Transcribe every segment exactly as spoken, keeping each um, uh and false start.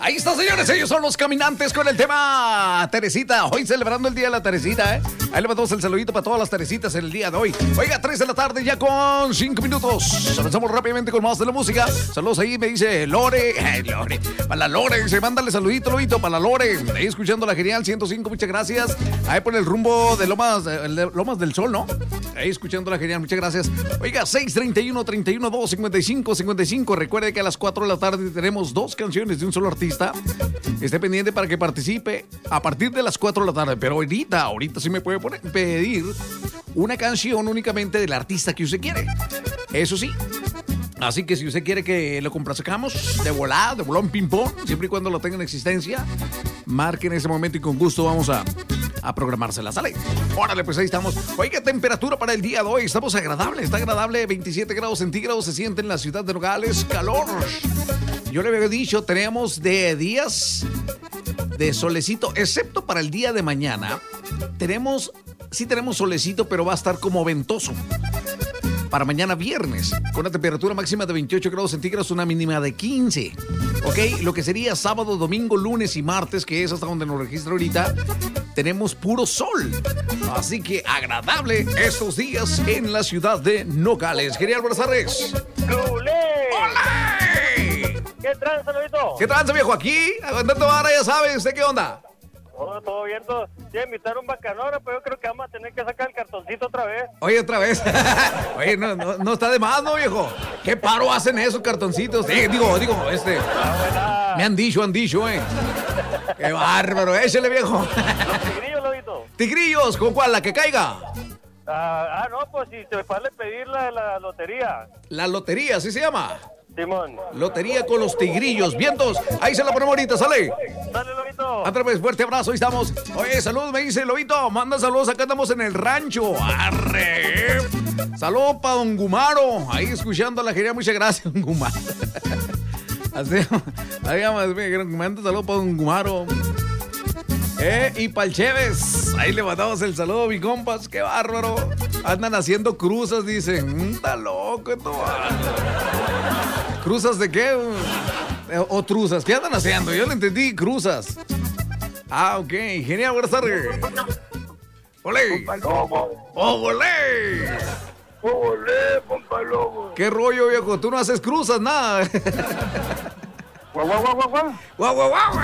Ahí está, señores, ellos son los caminantes con el tema Teresita. Hoy celebrando el día de la Teresita, ¿eh? Ahí le mandamos el saludito para todas las Teresitas en el día de hoy. Oiga, tres de la tarde ya con cinco minutos. Avanzamos rápidamente con más de la música. Saludos ahí, me dice Lore. Ay, Lore. Para la Lore, dice, mándale saludito, Lobito, para la Lore. Ahí escuchando la Genial ciento cinco, muchas gracias. Ahí por el rumbo de Lomas, de Lomas del Sol, ¿no? Ahí escuchando la Genial, muchas gracias. Oiga, seis treinta y uno, treinta y uno, dos, cincuenta y cinco, cincuenta y cinco. Recuerde que a las cuatro de la tarde tenemos dos canciones de un solo artista. Esté pendiente para que participe a partir de las cuatro de la tarde. Pero ahorita, ahorita sí me puede poner, pedir una canción únicamente del artista que usted quiere. Eso sí. Así que si usted quiere que lo complazcamos de volada, de volón ping-pong, siempre y cuando lo tenga en existencia, marque en ese momento y con gusto vamos a, a programársela. ¿Sale? Órale, pues ahí estamos. Oiga, temperatura para el día de hoy. Estamos agradable, está agradable. veintisiete grados centígrados se siente en la ciudad de Nogales. Calor. Yo le había dicho, tenemos de días de solecito, excepto para el día de mañana. Tenemos, sí tenemos solecito, pero va a estar como ventoso. Para mañana viernes, con una temperatura máxima de veintiocho grados centígrados, una mínima de quince. Ok, lo que sería sábado, domingo, lunes y martes, que es hasta donde nos registra ahorita, tenemos puro sol. Así que agradable estos días en la ciudad de Nogales. Genial, buenas tardes. ¡Hola! ¿Qué tranza, Lobito? ¿Qué tranza, viejo? Aquí, aguantando vara, ya sabes, ¿usted qué onda? Oh, todo bien, todo. Sí, invitar un bacanora, pero yo creo que vamos a tener que sacar el cartoncito otra vez. Oye, otra vez. Oye, no, no, no está de más, ¿no, viejo? ¿Qué paro hacen esos cartoncitos? Sí, digo, digo, este... Ah, me han dicho, han dicho, eh. Qué bárbaro, échale, viejo. Los tigrillos, Lobito. ¿Tigrillos? ¿Con cuál? ¿La que caiga? Ah, ah, no, pues si se puede pedir la, la lotería. La lotería, ¿sí se llama? Simón. Lotería con los tigrillos. Vientos, ahí se la ponemos ahorita, ¿sale? Dale, Lobito. Otra vez, fuerte abrazo, ahí estamos. Oye, saludos, me dice Lobito. Manda saludos, acá estamos en el rancho. ¡Arre! Saludos para don Gumaro. Ahí escuchando a la Genial, muchas gracias, don Gumaro. Así, ahí manda saludos para don Gumaro. Eh, y pa'l Chévez, ahí le mandamos el saludo, mi compas, qué bárbaro. Andan haciendo cruzas, dicen. Está loco esto. ¿Cruzas de qué? O truzas, ¿qué andan haciendo? Yo lo entendí, cruzas. Ah, ok, genial, buenas tardes. ¡Olé! ¡Oh, olé! ¡Olé, compa lobo! ¿Qué rollo, viejo? Tú no haces cruzas, nada. ¡Guau, guau, guau, guau, guau! ¡Guau, guau, guau!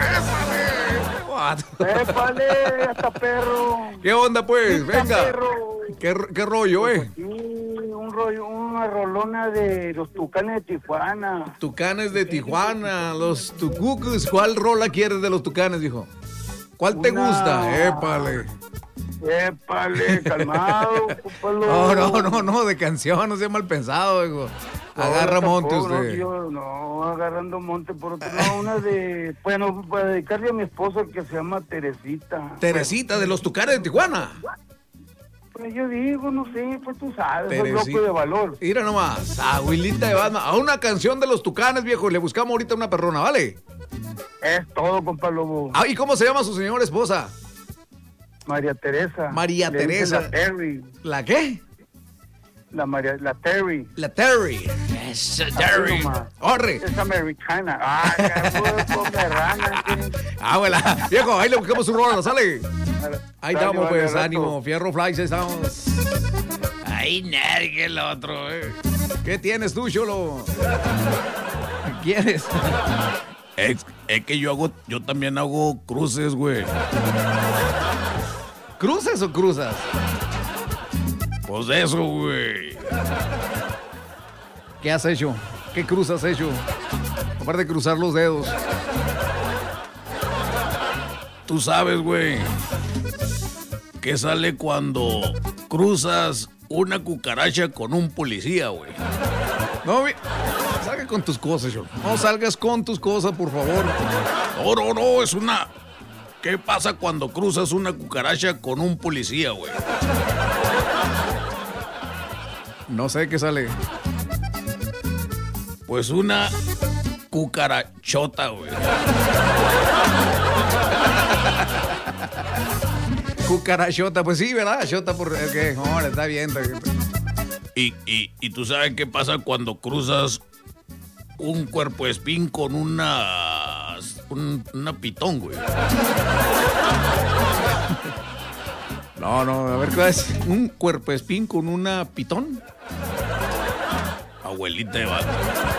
¡Épale! ¡Épale, hasta perro! ¿Qué onda, pues? Hasta Venga. Perro. ¿Qué, ¿Qué rollo, eh? Sí, un rollo, una rolona de los Tucanes de Tijuana. Tucanes de Tijuana, los tucucus. ¿Cuál rola quieres de los Tucanes, hijo? ¿Cuál te Una... gusta? Épale. Épale, calmado, cúpalo. No, no, no, no, de canción, no sea mal pensado, hijo. Agarra no, monte tampoco, usted. No, yo, no, agarrando monte por otro lado. Una de, bueno, para dedicarle a mi esposa que se llama Teresita. Teresita, de los Tucanes de Tijuana. Pues yo digo, no sé, pues tú sabes, soy Teresita. loco de valor. Mira nomás, abuelita de Batman. A una canción de los Tucanes, viejo, le buscamos ahorita una perrona, ¿vale? Es todo, compa Lobo. Ah, ¿y cómo se llama su señora esposa? María Teresa. María Le dicen Teresa. La Terry. ¿La qué? La María, la Terry. La Terry. Esa Terry. ¡Orre! Es americana. Ah, carajo, rana. Ah, abuela. Viejo, ahí le buscamos su rola, ¿sale? Ahí Dale, estamos, vale, pues, rato. ánimo. Fierro Flies, ahí estamos. Ay, nergue el otro, eh. ¿Qué tienes tú, Cholo? ¿Qué quieres? Es, es que yo hago, yo también hago cruces, güey. ¿Cruces o cruzas? Pues eso, güey. ¿Qué has hecho? ¿Qué cruz has hecho? Aparte de cruzar los dedos. Tú sabes, güey, ¿qué sale cuando cruzas una cucaracha con un policía, güey? No, mi... salga con tus cosas, yo. No salgas con tus cosas, por favor. No, no, no, es una... ¿Qué pasa cuando cruzas una cucaracha con un policía, güey? No sé qué sale. Pues una cucarachota, güey. Cucarachota, pues sí, ¿verdad? Chota por... ¿Qué? Ahora está bien. Está bien. Y, y, y tú sabes qué pasa cuando cruzas un cuerpo espín con unas un, una pitón, güey. No, no, a ver, ¿qué es? ¿Un cuerpoespín con una pitón? Abuelita de vaca.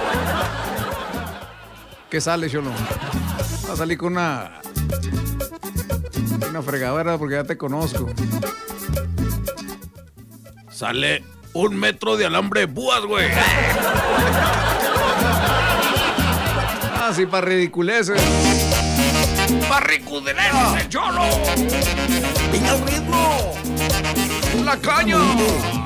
¿Qué sale, Cholo? Va a salir con una... Una fregadera porque ya te conozco. Sale un metro de alambre de púas, güey. Ah, sí, para ridiculeces. Para ridiculeces, el Cholo. ¡Venga el ritmo! La caña.